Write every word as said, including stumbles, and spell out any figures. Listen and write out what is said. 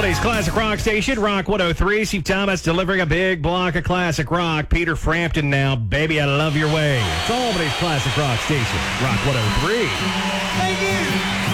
Albany's classic rock station, Rock one oh three. Steve Thomas delivering a big block of classic rock. Peter Frampton now, Baby, I Love Your Way. It's Albany's classic rock station, Rock one oh three. Thank you.